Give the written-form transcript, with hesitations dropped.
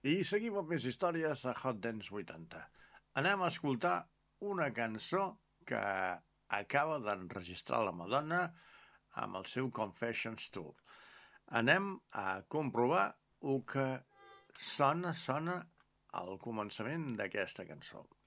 I seguim amb més històries a Hot Dance 80. Anem a escoltar una cançó que acaba d'enregistrar la Madonna amb el seu Confessions Tour. Anem a comprovar el que sona al començament d'aquesta cançó.